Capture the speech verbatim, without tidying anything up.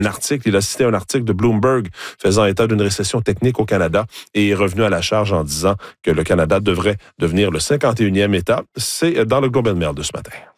article, il a cité un article de Bloomberg faisant état d'une récession technique au Canada et est revenu à la charge en disant que le Canada devrait devenir le cinquante et unième État. C'est dans le Globe and Mail de ce matin.